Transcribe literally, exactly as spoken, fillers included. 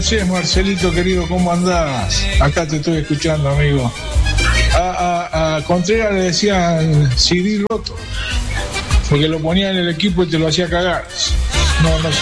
Sí, Marcelito querido, ¿cómo andás? Acá te estoy escuchando, amigo. A, a, a Contreras le decían C D roto, porque lo ponía en el equipo y te lo hacía cagar. No, no sé.